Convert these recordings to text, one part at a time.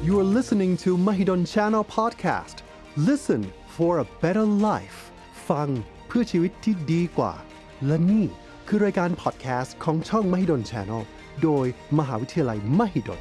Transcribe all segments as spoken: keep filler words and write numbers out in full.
You are listening to Mahidol Channel Podcast. Listen for a better life. ฟังเพื่อชีวิตที่ดีกว่าและนี่คือรายการ podcast ของช่อง Mahidol Channel โดยมหาวิทยาลัย Mahidol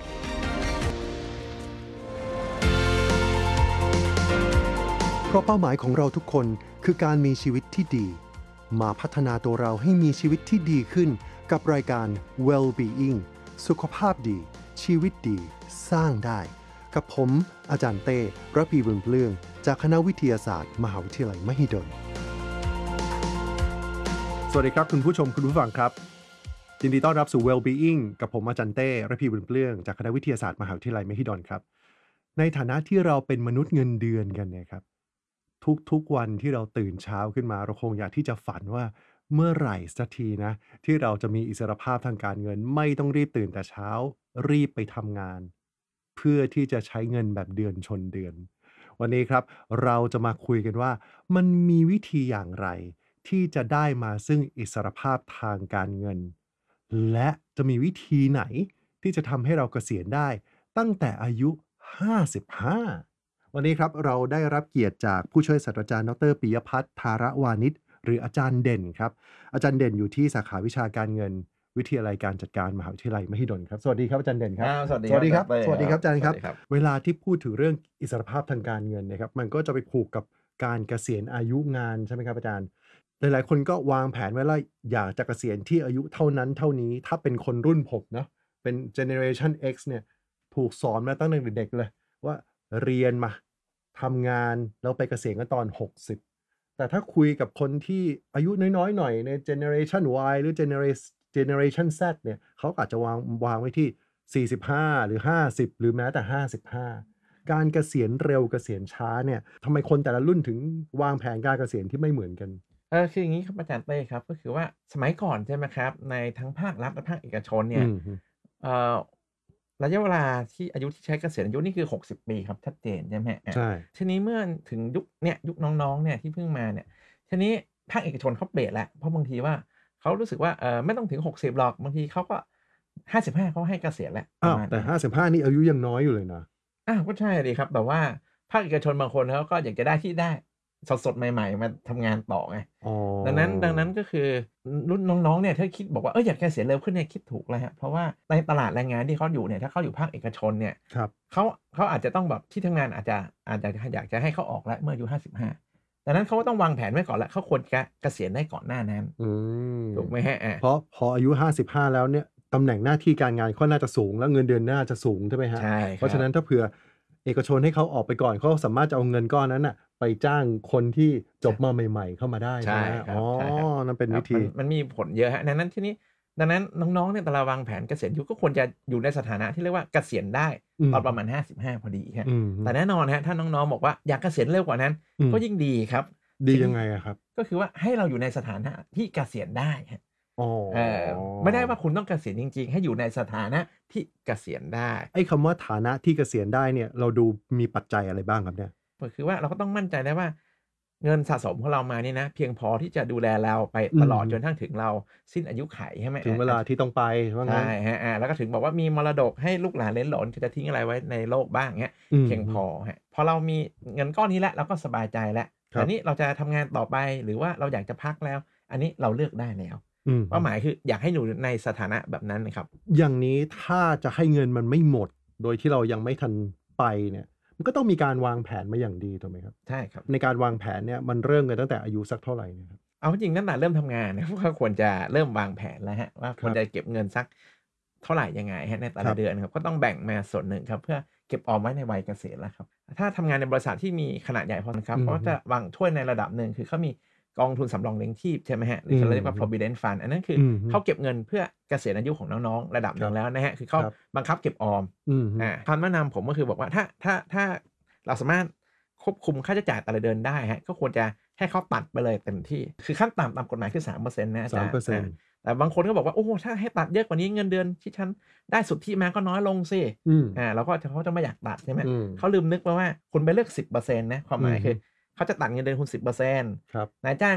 เพราะเป้าหมายของเราทุกคนคือการมีชีวิตที่ดีมาพัฒนาตัวเราให้มีชีวิตที่ดีขึ้นกับรายการ Well-being สุขภาพดีชีวิตดีสร้างได้กับผมอาจารย์เต้ระพีบุญเปลื้องจากคณะวิทยาศาสตร์มหาวิทยาลัยมหิดลสวัสดีครับคุณผู้ชมคุณผู้ฟังครับยินดีต้อนรับสู่ Well-being กับผมอาจารย์เต้ระพีบุญเปลื้องจากคณะวิทยาศาสตร์มหาวิทยาลัยมหิดลครับในฐานะที่เราเป็นมนุษย์เงินเดือนกันนะครับทุกๆวันที่เราตื่นเช้าขึ้นมาเราคงอยากที่จะฝันว่าเมื่อไหร่สักทีนะที่เราจะมีอิสรภาพทางการเงินไม่ต้องรีบตื่นแต่เช้ารีบไปทำงานเพื่อที่จะใช้เงินแบบเดือนชนเดือนวันนี้ครับเราจะมาคุยกันว่ามันมีวิธีอย่างไรที่จะได้มาซึ่งอิสรภาพทางการเงินและจะมีวิธีไหนที่จะทำให้เราเกษียณได้ตั้งแต่อายุห้าสิบห้าวันนี้ครับเราได้รับเกียรติจากผู้ช่วยศาสตราจารย์ดร.ปิยพัฒน์ธารวานิชหรืออาจารย์เด่นครับอาจารย์เด่นอยู่ที่สาขาวิชาการเงินวิทยาลัยการจัดการมหาวิทยาลัยมหิดลครับสวัสดีครับอาจารย์เด่นครับสวัสดีครับสวัสดีครับอาจารย์ครับเวลาที่พูดถึงเรื่องอิสรภาพทางการเงินนะครับมันก็จะไปผูกกับการเกษียณอายุงานใช่ไหมครับอาจารย์หลายๆคนก็วางแผนไว้ว่าอยากจะเกษียณที่อายุเท่านั้นเท่านี้ถ้าเป็นคนรุ่นผมเนาะเป็น generation X เนี่ยถูกสอนมาตั้งแต่เด็กๆเลยว่าเรียนมาทำงานแล้วไปเกษียณกันตอนหกสิบแต่ถ้าคุยกับคนที่อายุน้อยๆหน่อยใน generation Y หรือ generation generation Z เนี่ยเขาอาจจะวางวางไว้ที่สี่สิบห้าหรือห้าสิบหรือแม้แต่ห้าสิบห้าการเกษียณเร็วเกษียณช้าเนี่ยทำไมคนแต่ละรุ่นถึงวางแผนการเกษียณที่ไม่เหมือนกันเออคืออย่างนี้ครับอาจารย์เต้ครับก็คือว่าสมัยก่อนใช่ไหมครับในทั้งภาครัฐและภาคเอกชนเนี่ยเอ่อระยะเวลาที่อายุที่ใช้เกษียณอายุนี่คือหกสิบปีครับชัดเจนใช่ไหมใช่ทีนี้เมื่อถึงยุคเนี่ยยุคน้องๆเนี่ยที่เพิ่งมาเนี่ยทีนี้ภาคเอกชนเขาเปลี่ยนแล้วเพราะบางทีว่าเขารู้สึกว่าเออไม่ต้องถึงหกสิบหรอกบางทีเขาก็ห้าสิบห้าเขาให้เกษียณแล้วอ้าวแต่ห้าสิบห้านี่อายุยังน้อยอยู่เลยนะอ้าวก็ใช่ดิครับแต่ว่าภาคเอกชนบางคนเขาก็อยากจะได้ที่ได้สดๆใหม่ๆมาทำงานต่อไงดังนั้นดังนั้นก็คือรุ่นน้องๆเนี่ยถ้าคิดบอกว่าเอออยากเกษียณเร็วขึ้นเนี่ยคิดถูกแล้วฮะเพราะว่าในตลาดแรงงานที่เขาอยู่เนี่ยถ้าเขาอยู่ภาคเอกชนเนี่ยเขาเขาอาจจะต้องแบบที่ทำงานอาจจะอาจจะอยากจะให้เขาออกแล้วเมื่ออายุห้าสิบห้าดังนั้นเขาก็ต้องวางแผนไว้ก่อนแล้วเขาควรจะเกษียณได้ก่อนหน้านั้นถูกไหมฮะเพราะพออายุห้าสิบห้าแล้วเนี่ยตำแหน่งหน้าที่การงานเขาน่าจะสูงแล้วเงินเดือนน่าจะสูงใช่ไหมฮะใช่เพราะฉะนั้นถ้าเผื่อเอกชนให้เขาออกไปก่อนเขาสามารถจะเอาเงินก้อนนั้นน่ะไปจ้างคนที่จบมาใหม่ๆเข้ามาได้ใช่อ๋อนั่นเป็นวิธีมันมีผลเยอะฮะดังนั้นที่นี้ดังนั้นน้องๆเนี่ยแต่ละวางแผนเกษียณอายุก็ควรจะอยู่ในสถานะที่เรียกว่าเกษียณได้ตอนประมาณห้าสิบห้าพอดีฮะแต่แน่นอนฮะถ้าน้องๆบอกว่าอยากเกษียณเร็วกว่านั้นก็ยิ่งดีครับดียังไงอะครับก็คือว่าให้เราอยู่ในสถานะที่เกษียณได้ฮะเออไม่ได้ว่าคุณต้องเกษียณจริงๆให้อยู่ในสถานะที่เกษียณได้ไอ้คำว่าฐานะที่เกษียณได้เนี่ยเราดูมีปัจจัยอะไรบ้างครับเนี่ยก็คือว่าเราก็ต้องมั่นใจได้ว่าเงินสะสมของเรามานี่นะเพียงพอที่จะดูแลเราไปตลอดจนทั้งถึงเราสิ้นอายุไขใช่ไหมถึงเวลาที่ต้องไปว่างั้นใช่ฮะแล้วก็ถึงบอกว่ามีมรดกให้ลูกหลานเล้นหลนจะทิ้งอะไรไว้ในโลกบ้างเงี้ยเพียงพอฮะพอเรามีเงินก้อนนี้แล้วเราก็สบายใจแล้วอันนี้เราจะทำงานต่อไปหรือว่าเราอยากจะพักแล้วอันนี้เราเลือกได้แล้วเป้าหมายคืออยากให้อยู่ในสถานะแบบนั้นนะครับอย่างนี้ถ้าจะให้เงินมันไม่หมดโดยที่เรายังไม่ทันไปเนี่ยมันก็ต้องมีการวางแผนมาอย่างดีถูกไหมครับใช่ครับในการวางแผนเนี่ยมันเริ่มกันตั้งแต่อายุสักเท่าไหร่นะครับเอาจริงตั้งแต่เริ่มทำงานเนี่ยก็ควรจะเริ่มวางแผนแล้วฮะว่าควรจะเก็บเงินสักเท่าไหร่ยังไงฮะในแต่ละเดือนครับก็ต้องแบ่งมาส่วนหนึ่งครับเพื่อเก็บออมไว้ในวัยเกษียณแล้วครับถ้าทำงานในบริษัทที่มีขนาดใหญ่พอครับก็จะวางช่วยในระดับหนึ่งคือเขามีกองทุนสำรองเลี้ยงชีพใช่ไหมฮะหรือเขาเรียกว่า provident fund อันนั้นคือเขาเก็บเงินเพื่อเกษียณอายุของน้องๆระดับหนึ่งแล้วนะฮะคือเขาบังคับเก็บออมอ่าคำแนะนำผมก็คือบอกว่าถ้าถ้าถ้าเราสามารถควบคุมค่าใช้จ่ายแต่ละเดือนได้ฮะก็ควรจะให้เขาตัดไปเลยเต็มที่คือขั้นต่ำตามกฎหมายคือ สามเปอร์เซ็นต์ นะอาจารย์แต่บางคนก็บอกว่าโอ้ถ้าให้ตัดเยอะกว่านี้เงินเดือนที่ฉันได้สุทธิมาก็น้อยลงสิอ่าแล้วก็เขาจะไม่อยากตัดใช่ไหมเขาลืมนึกไปว่าคุณไปเลือก สิบเปอร์เซ็นต์ นะความหมายคือเขาจะตัดเงินเดือนคุณ สิบเปอร์เซ็นต์ นายจ้าง